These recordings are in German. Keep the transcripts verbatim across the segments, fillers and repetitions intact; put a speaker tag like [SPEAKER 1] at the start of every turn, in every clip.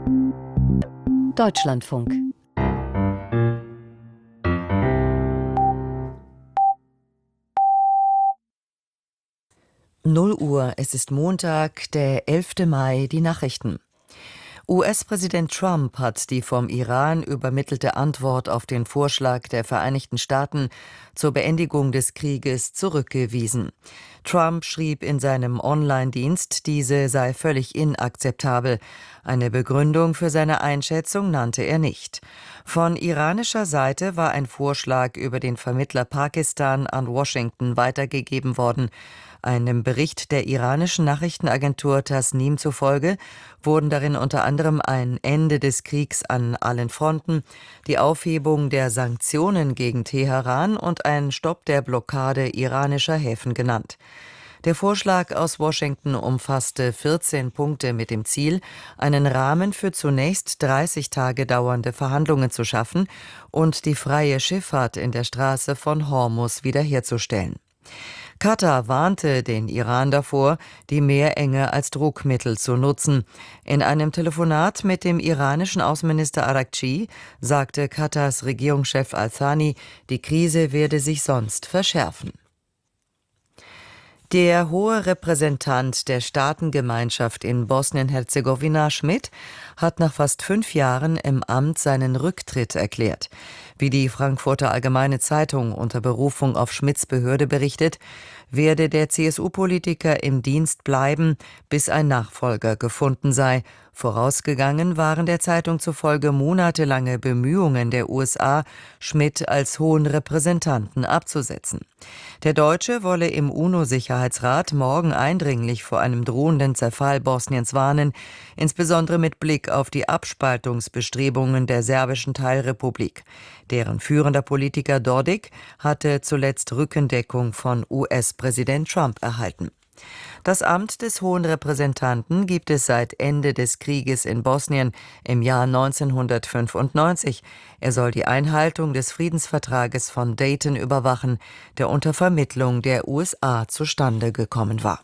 [SPEAKER 1] Deutschlandfunk. null Uhr, es ist Montag, der elfte Mai, die Nachrichten. U S-Präsident Trump hat die vom Iran übermittelte Antwort auf den Vorschlag der Vereinigten Staaten zur Beendigung des Krieges zurückgewiesen. Trump schrieb in seinem Online-Dienst, diese sei völlig inakzeptabel. Eine Begründung für seine Einschätzung nannte er nicht. Von iranischer Seite war ein Vorschlag über den Vermittler Pakistan an Washington weitergegeben worden. Einem Bericht der iranischen Nachrichtenagentur Tasnim zufolge wurden darin unter anderem ein Ende des Kriegs an allen Fronten, die Aufhebung der Sanktionen gegen Teheran und ein Stopp der Blockade iranischer Häfen genannt. Der Vorschlag aus Washington umfasste vierzehn Punkte mit dem Ziel, einen Rahmen für zunächst dreißig Tage dauernde Verhandlungen zu schaffen und die freie Schifffahrt in der Straße von Hormuz wiederherzustellen. Katar warnte den Iran davor, die Meerenge als Druckmittel zu nutzen. In einem Telefonat mit dem iranischen Außenminister Araghchi sagte Katars Regierungschef Al-Thani, die Krise werde sich sonst verschärfen. Der hohe Repräsentant der Staatengemeinschaft in Bosnien-Herzegowina, Schmidt, hat nach fast fünf Jahren im Amt seinen Rücktritt erklärt. Wie die Frankfurter Allgemeine Zeitung unter Berufung auf Schmidts Behörde berichtet, werde der C S U-Politiker im Dienst bleiben, bis ein Nachfolger gefunden sei. Vorausgegangen waren der Zeitung zufolge monatelange Bemühungen der U S A, Schmidt als hohen Repräsentanten abzusetzen. Der Deutsche wolle im UNO-Sicherheitsrat morgen eindringlich vor einem drohenden Zerfall Bosniens warnen, insbesondere mit Blick auf die Abspaltungsbestrebungen der serbischen Teilrepublik. Deren führender Politiker Dodik hatte zuletzt Rückendeckung von U S-Präsident Trump erhalten. Das Amt des Hohen Repräsentanten gibt es seit Ende des Krieges in Bosnien im Jahr neunzehnhundertfünfundneunzig. Er soll die Einhaltung des Friedensvertrages von Dayton überwachen, der unter Vermittlung der U S A zustande gekommen war.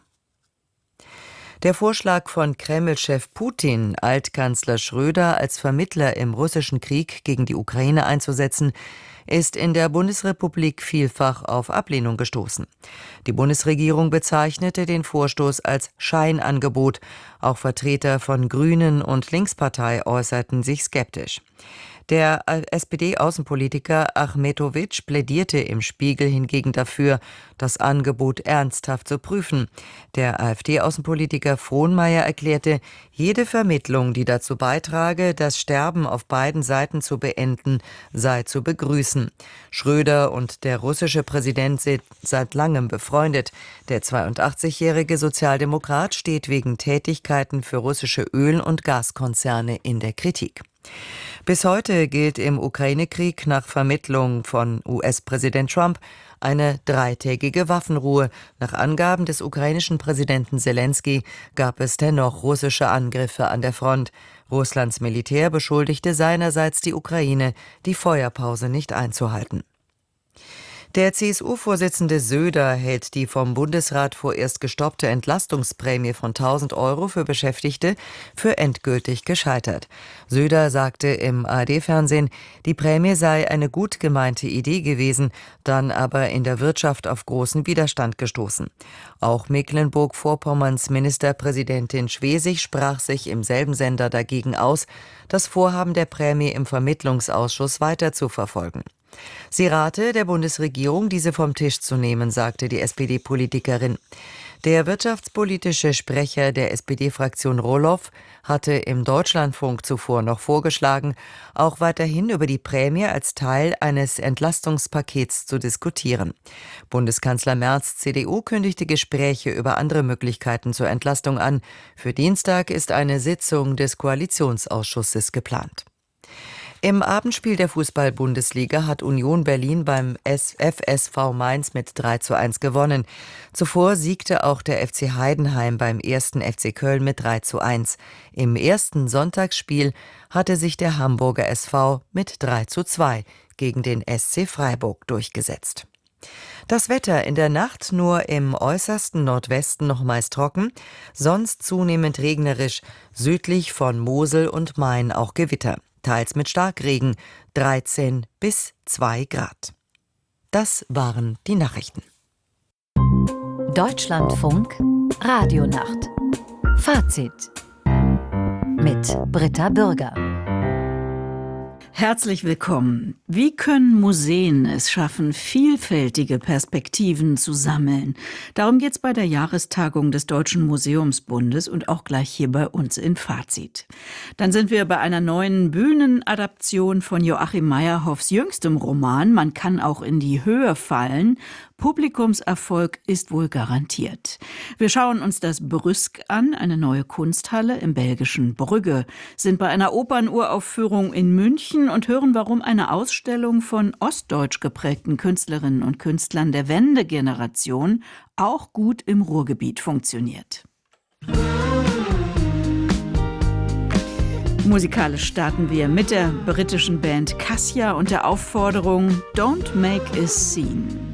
[SPEAKER 1] Der Vorschlag von Kreml-Chef Putin, Altkanzler Schröder als Vermittler im russischen Krieg gegen die Ukraine einzusetzen, ist in der Bundesrepublik vielfach auf Ablehnung gestoßen. Die Bundesregierung bezeichnete den Vorstoß als Scheinangebot. Auch Vertreter von Grünen und Linkspartei äußerten sich skeptisch. Der S P D-Außenpolitiker Achmetowitsch plädierte im Spiegel hingegen dafür, das Angebot ernsthaft zu prüfen. Der AfD-Außenpolitiker Frohnmayer erklärte, jede Vermittlung, die dazu beitrage, das Sterben auf beiden Seiten zu beenden, sei zu begrüßen. Schröder und der russische Präsident sind seit langem befreundet. Der zweiundachtzigjährige Sozialdemokrat steht wegen Tätigkeiten für russische Öl- und Gaskonzerne in der Kritik. Bis heute gilt im Ukraine-Krieg nach Vermittlung von U S-Präsident Trump eine dreitägige Waffenruhe. Nach Angaben des ukrainischen Präsidenten Selensky gab es dennoch russische Angriffe an der Front. Russlands Militär beschuldigte seinerseits die Ukraine, die Feuerpause nicht einzuhalten. Der C S U-Vorsitzende Söder hält die vom Bundesrat vorerst gestoppte Entlastungsprämie von tausend Euro für Beschäftigte für endgültig gescheitert. Söder sagte im A R D-Fernsehen, die Prämie sei eine gut gemeinte Idee gewesen, dann aber in der Wirtschaft auf großen Widerstand gestoßen. Auch Mecklenburg-Vorpommerns Ministerpräsidentin Schwesig sprach sich im selben Sender dagegen aus, das Vorhaben der Prämie im Vermittlungsausschuss weiter zu verfolgen. Sie rate der Bundesregierung, diese vom Tisch zu nehmen, sagte die S P D-Politikerin. Der wirtschaftspolitische Sprecher der S P D-Fraktion Roloff hatte im Deutschlandfunk zuvor noch vorgeschlagen, auch weiterhin über die Prämie als Teil eines Entlastungspakets zu diskutieren. Bundeskanzler Merz, C D U, kündigte Gespräche über andere Möglichkeiten zur Entlastung an. Für Dienstag ist eine Sitzung des Koalitionsausschusses geplant. Im Abendspiel der Fußball-Bundesliga hat Union Berlin beim F S V Mainz mit drei zu eins gewonnen. Zuvor siegte auch der F C Heidenheim beim ersten F C Köln mit drei zu eins. Im ersten Sonntagsspiel hatte sich der Hamburger S V mit drei zu zwei gegen den S C Freiburg durchgesetzt. Das Wetter in der Nacht nur im äußersten Nordwesten noch meist trocken, sonst zunehmend regnerisch, südlich von Mosel und Main auch Gewitter, teils mit Starkregen, dreizehn bis zwei Grad. Das waren die Nachrichten.
[SPEAKER 2] Deutschlandfunk Radionacht. Fazit mit Britta Bürger.
[SPEAKER 3] Herzlich willkommen. Wie können Museen es schaffen, vielfältige Perspektiven zu sammeln? Darum geht's bei der Jahrestagung des Deutschen Museumsbundes und auch gleich hier bei uns in Fazit. Dann sind wir bei einer neuen Bühnenadaption von Joachim Meyerhoffs jüngstem Roman Man kann auch in die Höhe fallen. Publikumserfolg ist wohl garantiert. Wir schauen uns das Brüsk an, eine neue Kunsthalle im belgischen Brügge, sind bei einer Opernuraufführung in München und hören, warum eine Ausstellung von ostdeutsch geprägten Künstlerinnen und Künstlern der Wendegeneration auch gut im Ruhrgebiet funktioniert. Musikalisch starten wir mit der britischen Band Cassia und der Aufforderung Don't Make a Scene.